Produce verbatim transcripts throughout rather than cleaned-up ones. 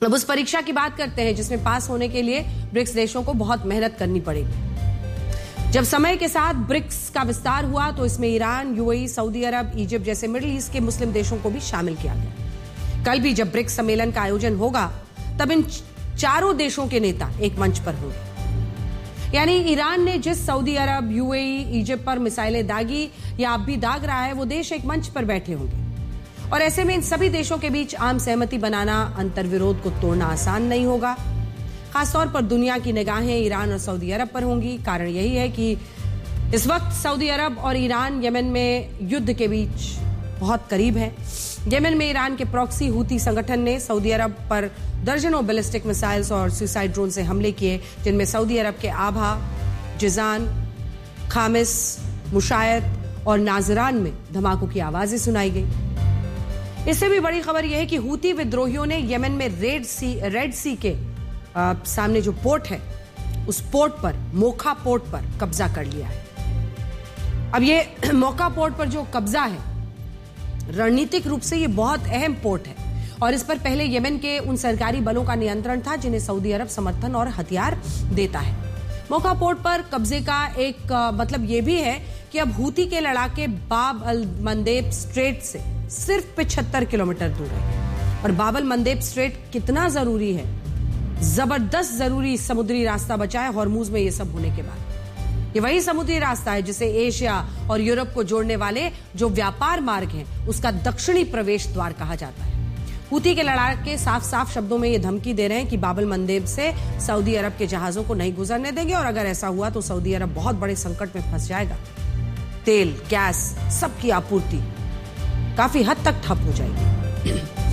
अब उस परीक्षा की बात करते हैं जिसमें पास होने के लिए ब्रिक्स देशों को बहुत मेहनत करनी पड़ेगी। जब समय के साथ ब्रिक्स का विस्तार हुआ तो इसमें ईरान, यूएई, सऊदी अरब, इजिप्ट जैसे मिडिल ईस्ट के मुस्लिम देशों को भी शामिल किया गया। कल भी जब ब्रिक्स सम्मेलन का आयोजन होगा तब इन चारों देशों के नेता एक मंच पर होंगे। यानी ईरान ने जिस सऊदी अरब, यूएई, इजिप्ट पर मिसाइलें दागी या अब भी दाग रहा है, वो देश एक मंच पर बैठे होंगे। और ऐसे में इन सभी देशों के बीच आम सहमति बनाना, अंतर्विरोध को तोड़ना आसान नहीं होगा। खासतौर पर दुनिया की निगाहें ईरान और सऊदी अरब पर होंगी। कारण यही है कि इस वक्त सऊदी अरब और ईरान यमन में युद्ध के बीच बहुत करीब है। यमन में ईरान के प्रॉक्सी हूती संगठन ने सऊदी अरब पर दर्जनों बैलिस्टिक मिसाइल्स और सुसाइड ड्रोन से हमले किए, जिनमें सऊदी अरब के आभा, जिजान, खामिस, मुशायत और नाजरान में धमाकों की आवाजें सुनाई गई। इससे भी बड़ी खबर यह है कि हूती विद्रोहियों ने यमन में रेड सी रेड सी के आ, सामने जो पोर्ट है, उस पोर्ट पर, मोखा पोर्ट पर कब्जा कर लिया है। अब ये मोखा पोर्ट पर जो कब्जा है, रणनीतिक रूप से ये बहुत अहम पोर्ट है और इस पर पहले यमन के उन सरकारी बलों का नियंत्रण था जिन्हें सऊदी अरब समर्थन और हथियार देता है। मोखा पोर्ट पर कब्जे का एक आ, मतलब ये भी है कि अब हूती के लड़ाके बाब अल मंदेब स्ट्रेट से सिर्फ पचहत्तर किलोमीटर दूर है। और बाब अल मंदेब स्ट्रेट कितना जरूरी है, जबरदस्त जरूरी समुद्री रास्ता बचा है हॉर्मूज में ये सब होने के बाद। ये वही समुद्री रास्ता है जिसे एशिया और यूरोप को जोड़ने वाले जो व्यापार मार्ग हैं, उसका दक्षिणी प्रवेश द्वार कहा जाता है। हूती के लड़ाके साफ साफ शब्दों में ये धमकी दे रहे हैं कि बाब अल मंदेब से सऊदी अरब के जहाजों को नहीं गुजरने देंगे और अगर ऐसा हुआ तो सऊदी अरब बहुत बड़े संकट में फंस जाएगा। तेल, गैस, सबकी आपूर्ति काफी हद तक ठप हो जाएगी।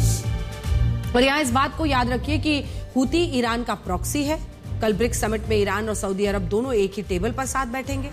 और यहां इस बात को याद रखिए कि हूती ईरान का प्रॉक्सी है। कल ब्रिक्स समिट में ईरान और सऊदी अरब दोनों एक ही टेबल पर साथ बैठेंगे।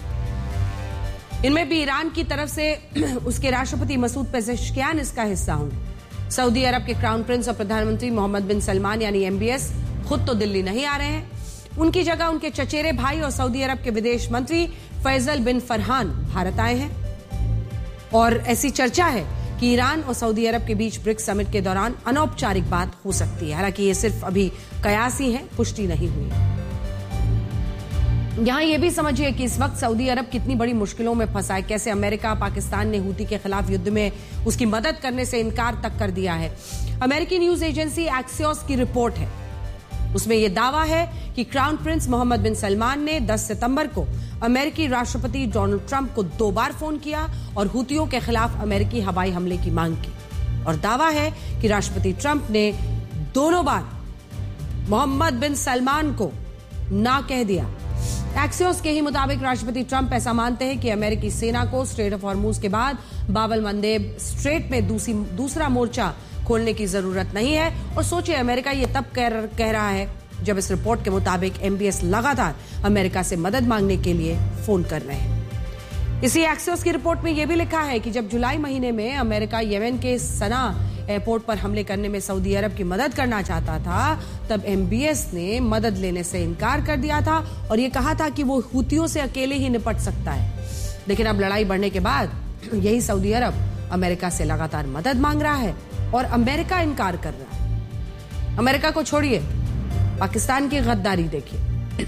इनमें भी ईरान की तरफ से उसके राष्ट्रपति मसूद पेजेश्कियान इसका हिस्सा होंगे। सऊदी अरब के क्राउन प्रिंस और प्रधानमंत्री मोहम्मद बिन सलमान यानी एमबीएस खुद तो दिल्ली नहीं आ रहे हैं। उनकी जगह उनके चचेरे भाई और सऊदी अरब के विदेश मंत्री फैसल बिन फरहान भारत आए हैं। और ऐसी चर्चा है कि ईरान और सऊदी अरब के बीच ब्रिक्स समिट के दौरान अनौपचारिक बात हो सकती है। हालांकि ये सिर्फ अभी कयास ही है, पुष्टि नहीं हुई। यहां यह भी समझिए कि इस वक्त सऊदी अरब कितनी बड़ी मुश्किलों में फंसा है। कैसे अमेरिका, पाकिस्तान ने हूती के खिलाफ युद्ध में उसकी मदद करने से इनकार तक कर दिया है। अमेरिकी न्यूज एजेंसी एक्सियोस की रिपोर्ट है, उसमें यह दावा है कि क्राउन प्रिंस मोहम्मद बिन सलमान ने दस सितंबर को अमेरिकी राष्ट्रपति डोनाल्ड ट्रंप को दो बार फोन किया और हूतियों के खिलाफ अमेरिकी हवाई हमले की मांग की। और दावा है कि राष्ट्रपति ट्रंप ने दोनों बार मोहम्मद बिन सलमान को ना कह दिया। एक्सियोस के ही मुताबिक राष्ट्रपति ट्रंप ऐसा मानते हैं कि अमेरिकी सेना को स्ट्रेट ऑफ हॉर्मूज के बाद बाब अल मंदेब स्ट्रेट में दूसरी दूसरा मोर्चा खोलने की जरूरत नहीं है। और सोचिए, अमेरिका ये तब कह, कह रहा है जब इस रिपोर्ट के मुताबिक एमबीएस लगातार अमेरिका से मदद मांगने के लिए फोन कर रहे हैं। इसी एक्सियोस की रिपोर्ट में यह भी लिखा है कि जब जुलाई महीने में अमेरिका यमन के सना एयरपोर्ट पर हमले करने में सऊदी अरब की मदद करना चाहता था, तब एमबीएस ने मदद लेने से इनकार कर दिया था और यह कहा था कि वो हूतियों से अकेले ही निपट सकता है। लेकिन अब लड़ाई बढ़ने के बाद यही सऊदी अरब अमेरिका से लगातार मदद मांग रहा है और अमेरिका इनकार कर रहा है। अमेरिका को छोड़िए, पाकिस्तान की गद्दारी देखिए।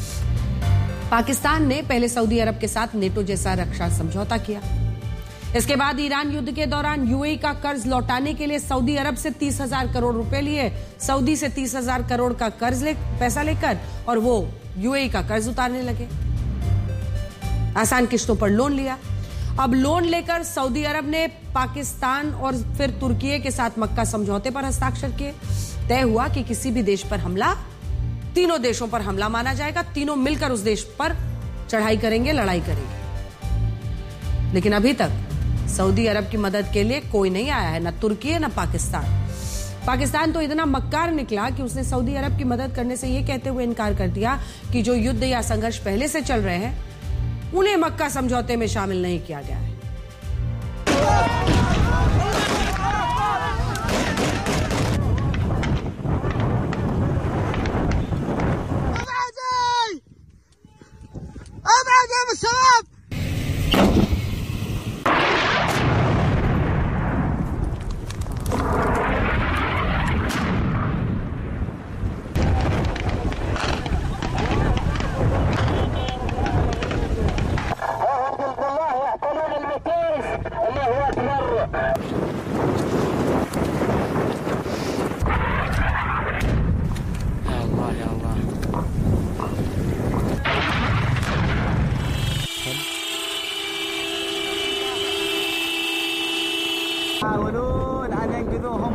पाकिस्तान ने पहले सऊदी अरब के साथ नेटो जैसा रक्षा समझौता किया। इसके बाद ईरान युद्ध के दौरान यूएई का कर्ज लौटाने के लिए सऊदी अरब से तीस हजार करोड़ रुपए लिए, सऊदी से तीस हजार करोड़ का कर्ज ले पैसा लेकर और वो यूएई का कर्ज उतारने लगे। आसान किश्तों पर लोन लिया। अब लोन लेकर सऊदी अरब ने पाकिस्तान और फिर तुर्की के साथ मक्का समझौते पर हस्ताक्षर किए। तय हुआ कि किसी भी देश पर हमला, तीनों देशों पर हमला माना जाएगा, तीनों मिलकर उस देश पर चढ़ाई करेंगे, लड़ाई करेंगे। लेकिन अभी तक सऊदी अरब की मदद के लिए कोई नहीं आया है, न तुर्की न पाकिस्तान। पाकिस्तान तो इतना मक्कार निकला कि उसने सऊदी अरब की मदद करने से यह कहते हुए इनकार कर दिया कि जो युद्ध या संघर्ष पहले से चल रहे हैं उन्हें मक्का समझौते में शामिल नहीं किया गया है।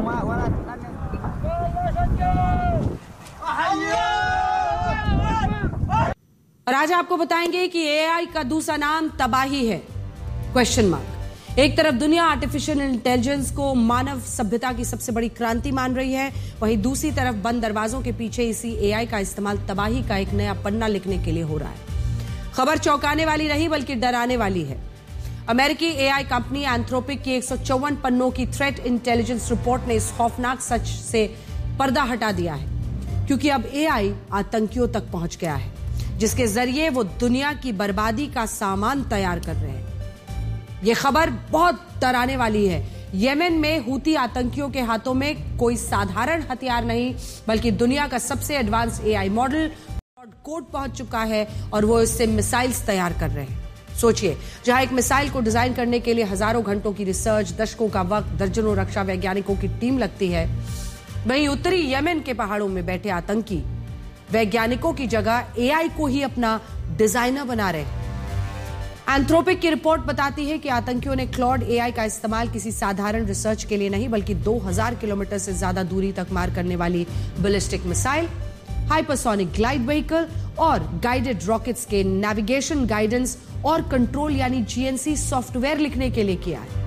और आज आपको बताएंगे कि एआई का दूसरा नाम तबाही है, क्वेश्चन मार्क। एक तरफ दुनिया आर्टिफिशियल इंटेलिजेंस को मानव सभ्यता की सबसे बड़ी क्रांति मान रही है, वहीं दूसरी तरफ बंद दरवाजों के पीछे इसी एआई का इस्तेमाल तबाही का एक नया पन्ना लिखने के लिए हो रहा है। खबर चौंकाने वाली नहीं बल्कि डराने वाली है। अमेरिकी एआई कंपनी एंथ्रोपिक की एक सौ चौवन पन्नों की थ्रेट इंटेलिजेंस रिपोर्ट ने इस खौफनाक सच से पर्दा हटा दिया है, क्योंकि अब एआई आतंकियों तक पहुंच गया है, जिसके जरिए वो दुनिया की बर्बादी का सामान तैयार कर रहे हैं। यह खबर बहुत डराने वाली है। येमेन में हूती आतंकियों के हाथों में कोई साधारण हथियार नहीं बल्कि दुनिया का सबसे एडवांस एआई मॉडल कोड पहुंच चुका है और वो इससे मिसाइल्स तैयार कर रहे हैं। सोचिए, जहां एक मिसाइल को डिजाइन करने के लिए हजारों घंटों की रिसर्च, दशकों का वक्त, दर्जनों रक्षा वैज्ञानिकों की टीम लगती है, वहीं उत्तरी येमेन के पहाड़ों में बैठे आतंकी वैज्ञानिकों की जगह एआई को ही अपना डिजाइनर बना रहे हैं। एंथ्रोपिक की रिपोर्ट बताती है कि आतंकियों ने क्लॉड एआई का इस्तेमाल किसी साधारण रिसर्च के लिए नहीं बल्कि दो हज़ार किलोमीटर से ज्यादा दूरी तक मार करने वाली ballistic missile, hypersonic glide vehicle और गाइडेड रॉकेट्स के नेविगेशन, गाइडेंस और कंट्रोल यानी जीएनसी सॉफ्टवेयर लिखने के लिए किया है।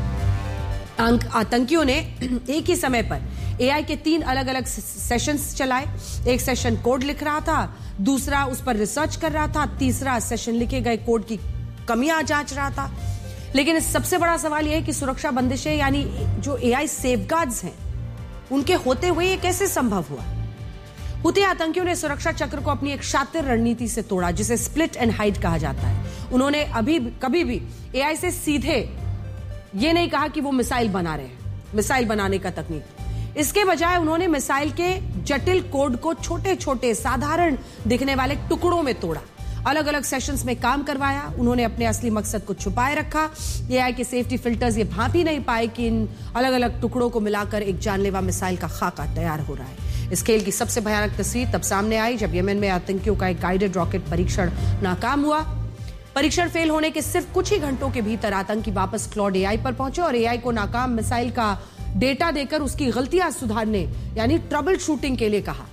आतंकियों ने एक ही समय पर एआई के तीन अलग अलग सेशंस चलाए। एक सेशन कोड लिख रहा था, दूसरा उस पर रिसर्च कर रहा था, तीसरा सेशन लिखे गए कोड की कमियां जांच रहा था। लेकिन सबसे बड़ा सवाल यह है कि सुरक्षा बंदिशें यानी जो एआई सेफगार्ड्स हैं, उनके होते हुए यह कैसे संभव हुआ? हूती आतंकियों ने सुरक्षा चक्र को अपनी एक शातिर रणनीति से तोड़ा, जिसे स्प्लिट एंड हाइड कहा जाता है। उन्होंने अभी कभी भी एआई से सीधे ये नहीं कहा कि वो मिसाइल बना रहे हैं, मिसाइल बनाने का तकनीक। इसके बजाय उन्होंने मिसाइल के जटिल कोड को छोटे छोटे साधारण दिखने वाले टुकड़ों में तोड़ा, अलग अलग सेशंस में काम करवाया। उन्होंने अपने असली मकसद को छुपाए रखा। एआई के सेफ्टी फिल्टर्स ये भांप ही नहीं पाए कि इन अलग अलग टुकड़ों को मिलाकर एक जानलेवा मिसाइल का खाका तैयार हो रहा है। इस खेल की सबसे भयानक तस्वीर तब सामने आई जब येमेन में आतंकियों का एक गाइडेड रॉकेट परीक्षण नाकाम हुआ। परीक्षण फेल होने के सिर्फ कुछ ही घंटों के भीतर आतंकी वापस क्लॉड एआई पर पहुंचे और एआई को नाकाम मिसाइल का डेटा देकर उसकी गलतियां सुधारने यानी ट्रबल शूटिंग के लिए कहा।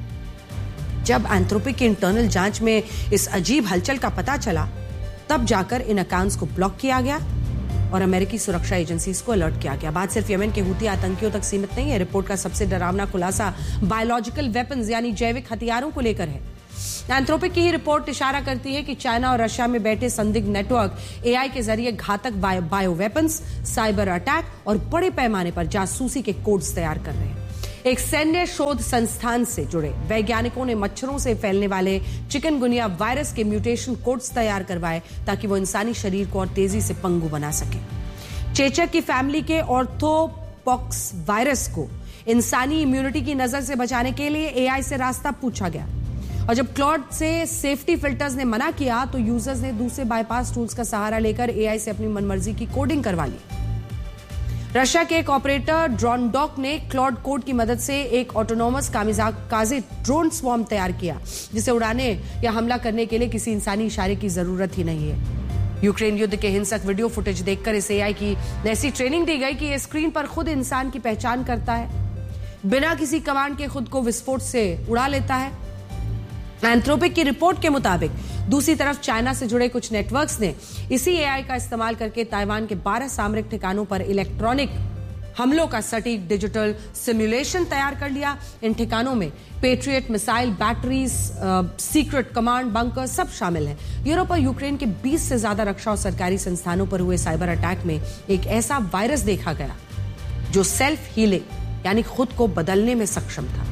जब एंथ्रोपिक की इंटरनल जांच में इस अजीब हलचल का पता चला, तब जाकर इन अकाउंट्स को ब्लॉक किया गया और अमेरिकी सुरक्षा एजेंसीज को अलर्ट किया गया। बात सिर्फ येमेन के हूती आतंकियों तक सीमित नहीं है। रिपोर्ट का सबसे डरावना खुलासा बायोलॉजिकल वेपन्स यानी जैविक हथियारों को लेकर है। एंथ्रोपिक की ही रिपोर्ट इशारा करती है कि चाइना और रशिया में बैठे संदिग्ध नेटवर्क एआई के जरिए घातक बायो वेपन्स, साइबर अटैक और बड़े पैमाने पर जासूसी के कोड्स तैयार कर रहे हैं। एक सैन्य शोध संस्थान से जुड़े वैज्ञानिकों ने मच्छरों से फैलने वाले चिकनगुनिया वायरस के म्यूटेशन कोड्स तैयार करवाए ताकि वो इंसानी शरीर को और तेजी से पंगु बना सके। चेचक की फैमिली के ऑर्थोपॉक्स वायरस को इंसानी इम्यूनिटी की नजर से बचाने के लिए एआई से रास्ता पूछा गया और जब क्लॉड से सेफ्टी फिल्टर्स ने मना किया तो यूजर्स ने दूसरे बाईपास टूल्स का सहारा लेकर एआई से अपनी मनमर्जी की कोडिंग करवा ली। रशिया के एक ऑपरेटर ड्रोनडॉक ने क्लॉड कोड की मदद से एक ऑटोनोमस कामिकाज़े ड्रोन स्वॉर्म तैयार किया, जिसे उड़ाने या हमला करने के लिए किसी इंसानी इशारे की जरूरत ही नहीं है। यूक्रेन युद्ध के हिंसक वीडियो फुटेज देखकर इस एआई की ऐसी ट्रेनिंग दी गई कि यह स्क्रीन पर खुद इंसान की पहचान करता है, बिना किसी कमांड के खुद को विस्फोट से उड़ा लेता है। एंथ्रोपिक की रिपोर्ट के मुताबिक दूसरी तरफ चाइना से जुड़े कुछ नेटवर्क्स ने इसी एआई का इस्तेमाल करके ताइवान के बारह सामरिक ठिकानों पर इलेक्ट्रॉनिक हमलों का सटीक डिजिटल सिमुलेशन तैयार कर लिया। इन ठिकानों में patriot missile, batteries, secret command bunker सब शामिल हैं। यूरोप और यूक्रेन के बीस से ज्यादा रक्षा और सरकारी संस्थानों पर हुए साइबर अटैक में एक ऐसा वायरस देखा गया जो सेल्फ हीलिंग यानी खुद को बदलने में सक्षम था।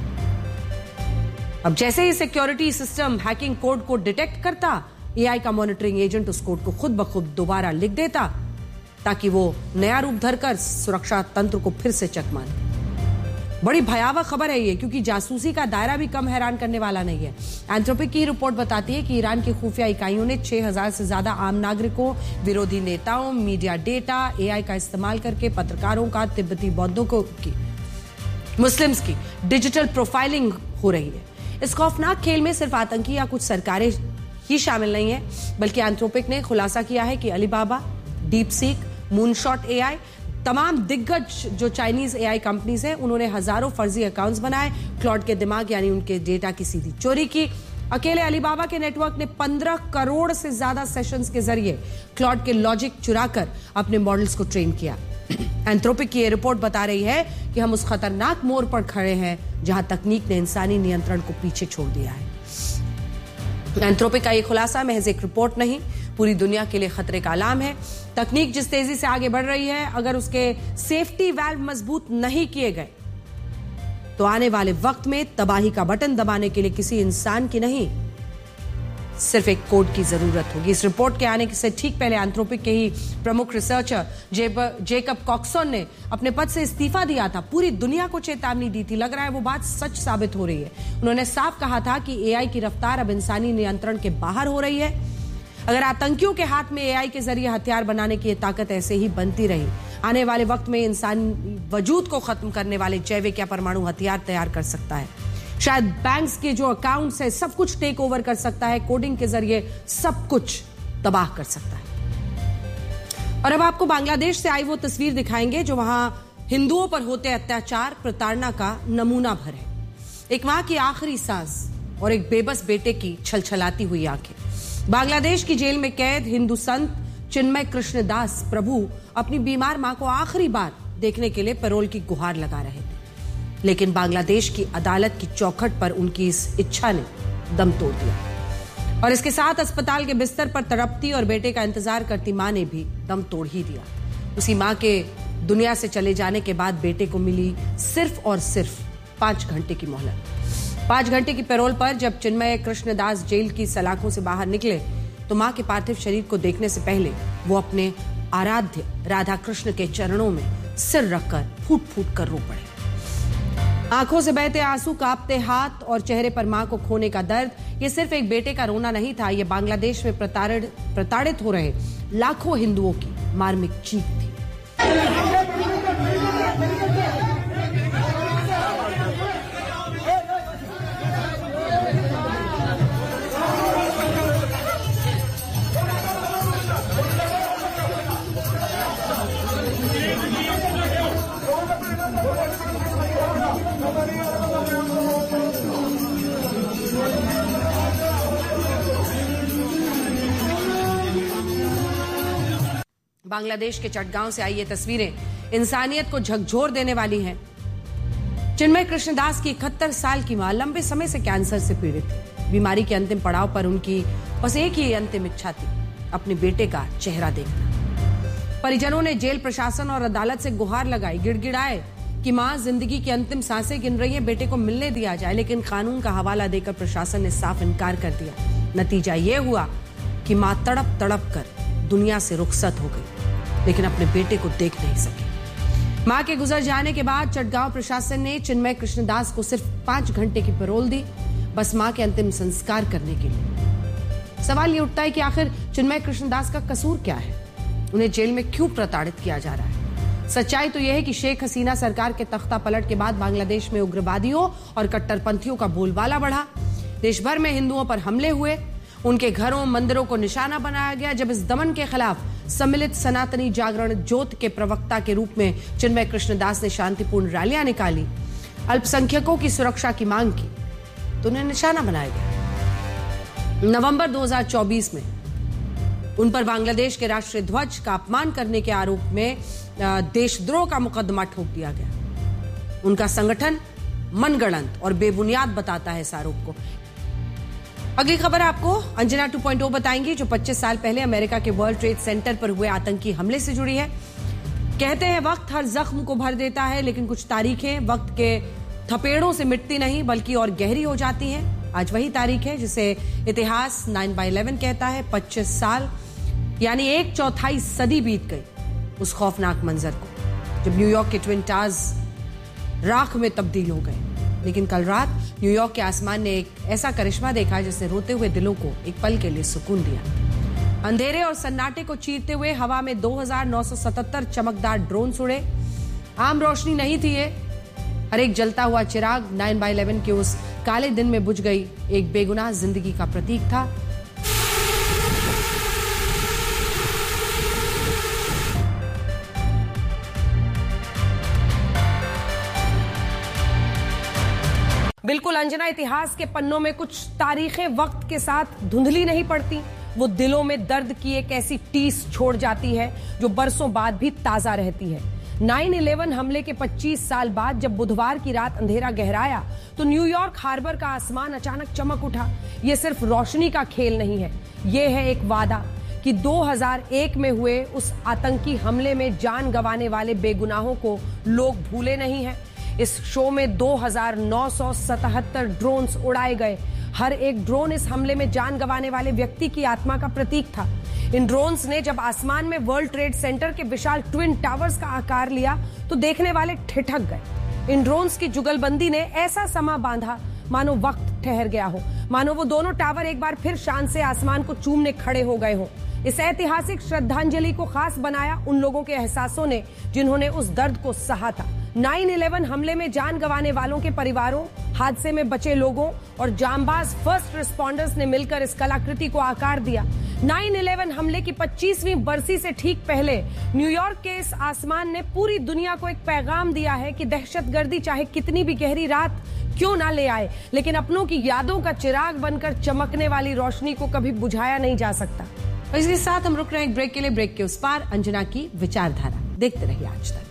अब जैसे ही सिक्योरिटी सिस्टम हैकिंग कोड को डिटेक्ट करता, एआई का मॉनिटरिंग एजेंट उस कोड को खुद ब खुद दोबारा लिख देता ताकि वो नया रूप धरकर सुरक्षा तंत्र को फिर से चकमाए। बड़ी भयावह खबर है ये, क्योंकि जासूसी का दायरा भी कम हैरान करने वाला नहीं है। एंथ्रोपिक की रिपोर्ट बताती है कि ईरान की खुफिया इकाइयों ने छह हज़ार से ज्यादा आम नागरिकों, विरोधी नेताओं, मीडिया डेटा, एआई का इस्तेमाल करके पत्रकारों का, तिब्बती बौद्धों को की, मुस्लिम्स की डिजिटल प्रोफाइलिंग हो रही है। इस खौफनाक खेल में सिर्फ आतंकी या कुछ सरकारें ही शामिल नहीं है, बल्कि एंथ्रोपिक ने खुलासा किया है कि Alibaba, deep seek, moonshot AI, तमाम दिग्गज जो चाइनीज एआई कंपनीज हैं उन्होंने हजारों फर्जी अकाउंट्स बनाए, क्लॉड के दिमाग यानी उनके डेटा की सीधी चोरी की। अकेले अलीबाबा के नेटवर्क ने पंद्रह करोड़ से ज्यादा सेशंस के जरिए क्लॉड के लॉजिक चुराकर अपने मॉडल्स को ट्रेन किया। एंथ्रोपिक की यह रिपोर्ट बता रही है कि हम उस खतरनाक मोड़ पर खड़े हैं जहां तकनीक ने इंसानी नियंत्रण को पीछे छोड़ दिया है। एंथ्रोपिक का यह खुलासा महज एक रिपोर्ट नहीं, पूरी दुनिया के लिए खतरे का अलार्म है। तकनीक जिस तेजी से आगे बढ़ रही है, अगर उसके सेफ्टी वाल्व मजबूत नहीं किए गए तो आने वाले वक्त में तबाही का बटन दबाने के लिए किसी इंसान की नहीं, सिर्फ एक कोड की जरूरत होगी। इस रिपोर्ट के आने से ठीक पहले एंथ्रोपिक के ही प्रमुख रिसर्चर जेकब कॉक्सन ने अपने पद से इस्तीफा दिया था। पूरी दुनिया को चेतावनी दी थी। लग रहा है वो बात सच साबित हो रही है। उन्होंने साफ कहा था कि एआई की रफ्तार अब इंसानी नियंत्रण के बाहर हो रही है। अगर आतंकियों के हाथ में एआई के जरिए हथियार बनाने की ताकत ऐसे ही बनती रही, आने वाले वक्त में इंसानी वजूद को खत्म करने वाले जैविक या परमाणु हथियार तैयार कर सकता है। शायद बैंक्स के जो अकाउंट्स है सब कुछ टेक ओवर कर सकता है, कोडिंग के जरिए सब कुछ तबाह कर सकता है। और अब आपको बांग्लादेश से आई वो तस्वीर दिखाएंगे जो वहां हिंदुओं पर होते अत्याचार, प्रताड़ना का नमूना भर है। एक मां की आखिरी सांस और एक बेबस बेटे की छलछलाती हुई आंखें। बांग्लादेश की जेल में कैद हिंदू संत चिन्मय कृष्णदास प्रभु अपनी बीमार मां को आखिरी बार देखने के लिए पैरोल की गुहार लगा रहे थे, लेकिन बांग्लादेश की अदालत की चौखट पर उनकी इस इच्छा ने दम तोड़ दिया और इसके साथ अस्पताल के बिस्तर पर तड़पती और बेटे का इंतजार करती मां ने भी दम तोड़ ही दिया। उसी मां के दुनिया से चले जाने के बाद बेटे को मिली सिर्फ और सिर्फ पांच घंटे की मोहलत। पांच घंटे की पैरोल पर जब चिन्मय कृष्णदास जेल की सलाखों से बाहर निकले तो मां के पार्थिव शरीर को देखने से पहले वो अपने आराध्य राधा कृष्ण के चरणों में सिर रखकर फूट फूट कर रो पड़े। आंखों से बहते आंसू, कांपते हाथ और चेहरे पर मां को खोने का दर्द, ये सिर्फ एक बेटे का रोना नहीं था, ये बांग्लादेश में प्रताड़ित प्रताड़ित हो रहे लाखों हिंदुओं की मार्मिक चीख थी। बांग्लादेश के चटगांव से आई ये तस्वीरें इंसानियत को झकझोर देने वाली हैं। चिन्मय कृष्णदास की इकहत्तर साल की मां लंबे समय से कैंसर से पीड़ित थी। बीमारी के अंतिम पड़ाव पर उनकी बस एक ही अंतिम इच्छा थी, अपने बेटे का चेहरा देखना। परिजनों ने जेल प्रशासन और अदालत से गुहार लगाई, गिड़गिड़ाए कि मां जिंदगी की अंतिम सांसें गिन रही है, बेटे को मिलने दिया जाए, लेकिन कानून का हवाला देकर प्रशासन ने साफ इनकार कर दिया। नतीजा यह हुआ कि मां तड़प तड़प कर दुनिया से रुखसत हो गई, लेकिन अपने बेटे को देख नहीं सकी। मां के गुजर जाने के बाद चटगांव प्रशासन ने चिन्मय कृष्णदास को सिर्फ पांच घंटे की पैरोल दी, बस मां के अंतिम संस्कार करने के लिए। सवाल ये उठता है कि आखिर चिन्मय कृष्णदास का कसूर क्या है? उन्हें जेल में क्यों प्रताड़ित किया जा रहा है? सच्चाई तो यह है कि शेख हसीना सरकार के तख्ता पलट के बाद बांग्लादेश में उग्रवादियों और कट्टरपंथियों का बोलबाला बढ़ा। देश भर में हिंदुओं पर हमले हुए, उनके घरों मंदिरों को निशाना बनाया गया। जब इस दमन के खिलाफ सम्मिलित सनातनी जागरण जोत के प्रवक्ता के रूप में चिन्मय कृष्णदास ने शांतिपूर्ण रैलियां निकाली, अल्पसंख्यकों की सुरक्षा की मांग की, तो उन्हें निशाना बनाया गया। नवंबर दो हज़ार चौबीस में उन पर बांग्लादेश के राष्ट्रीय ध्वज का अपमान करने के आरोप में देशद्रोह का मुकदमा ठोक दिया गया। उनका संगठन मनगढ़ंत और बेबुनियाद बताता है इस आरोप को। अगली खबर आपको अंजना टू पॉइंट ओ बताएंगी, जो पच्चीस साल पहले अमेरिका के वर्ल्ड ट्रेड सेंटर पर हुए आतंकी हमले से जुड़ी है। कहते हैं वक्त हर जख्म को भर देता है, लेकिन कुछ तारीखें वक्त के थपेड़ों से मिटती नहीं बल्कि और गहरी हो जाती हैं। आज वही तारीख है जिसे इतिहास नाइन बाई इलेवन कहता है। पच्चीस साल यानी एक चौथाई सदी बीत गई उस खौफनाक मंजर को, जब न्यूयॉर्क के ट्विन टावर्स राख में तब्दील हो गए। लेकिन कल रात न्यूयॉर्क के आसमान ने एक ऐसा करिश्मा देखा जिसने रोते हुए दिलों को एक पल के लिए सुकून दिया। अंधेरे और सन्नाटे को चीरते हुए हवा में दो हज़ार नौ सौ सतहत्तर चमकदार ड्रोन उड़े। आम रोशनी नहीं थी ये, हर एक जलता हुआ चिराग नाइन बाई इलेवन के उस काले दिन में बुझ गई एक बेगुनाह जिंदगी का प्रतीक था। बिल्कुल अंजना, इतिहास के पन्नों में कुछ तारीखें वक्त के साथ धुंधली नहीं पड़ती, वो दिलों में दर्द की एक ऐसी टीस छोड़ जाती है जो बरसों बाद भी ताजा रहती है। नाइन इलेवन हमले के पच्चीस साल बाद जब बुधवार की रात अंधेरा गहराया तो न्यूयॉर्क हार्बर का आसमान अचानक चमक उठा। ये सिर्फ रोशनी का खेल नहीं है, ये है एक वादा कि दो हज़ार एक में हुए उस आतंकी हमले में जान गंवाने वाले बेगुनाहों को लोग भूले नहीं हैं। इस शो में दो हज़ार नौ सौ सतहत्तर ड्रोन्स उड़ाए गए। हर एक ड्रोन इस हमले में जान गंवाने वाले व्यक्ति की आत्मा का प्रतीक था। इन ड्रोन्स ने जब आसमान में वर्ल्ड ट्रेड सेंटर के विशाल ट्विन टावर्स का आकार लिया तो देखने वाले ठिठक गए। इन ड्रोन्स की जुगलबंदी ने ऐसा समा बांधा मानो वक्त ठहर गया हो, मानो वो दोनों टावर एक बार फिर शान से आसमान को चूमने खड़े हो गए हो। इस ऐतिहासिक श्रद्धांजलि को खास बनाया उन लोगों के एहसासों ने जिन्होंने उस दर्द को सहा था। नाइन इलेवन हमले में जान गंवाने वालों के परिवारों, हादसे में बचे लोगों और जांबाज फर्स्ट रिस्पॉन्डर्स ने मिलकर इस कलाकृति को आकार दिया। नाइन इलेवन हमले की पच्चीसवीं बरसी से ठीक पहले न्यूयॉर्क के इस आसमान ने पूरी दुनिया को एक पैगाम दिया है कि दहशतगर्दी चाहे कितनी भी गहरी रात क्यों ना ले आए, लेकिन अपनों की यादों का चिराग बनकर चमकने वाली रोशनी को कभी बुझाया नहीं जा सकता। और इसके साथ हम रुक रहे हैं एक ब्रेक के लिए। ब्रेक के उस पार अंजना की विचारधारा देखते रहिए आज तक।